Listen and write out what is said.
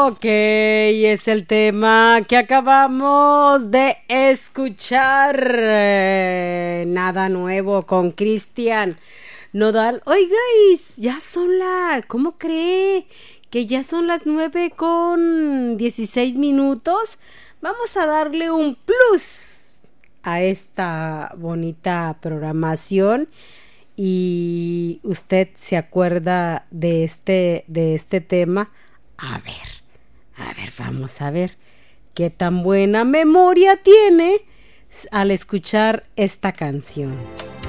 Ok, es el tema que acabamos de escuchar. Nada nuevo con Cristian Nodal. Oigáis, ya son ¿cómo cree? Que ya son las 9:16. Vamos a darle un plus a esta bonita programación. Y usted se acuerda de este tema. A ver, vamos a ver qué tan buena memoria tiene al escuchar esta canción.